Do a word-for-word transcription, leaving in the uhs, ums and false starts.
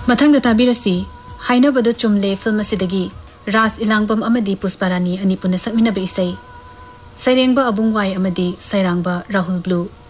मथंग ताबीरसी हाइनबद चुमले film असिदगी राज इलांगबम अमदी पुष्पारानी अनिपुन सकमिनब इसै सैरेंगबा अबुंगवाई अमदी सैरांगबा Rahul blue